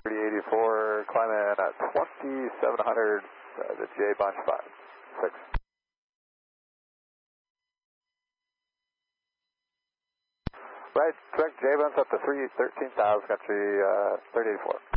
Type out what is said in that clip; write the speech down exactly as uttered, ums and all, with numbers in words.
thirty eighty-four, climbing at twenty-seven hundred, uh, the J bunch five, six. Right, correct, J bunch up to three thirteen thousand, country uh, thirty eighty-four.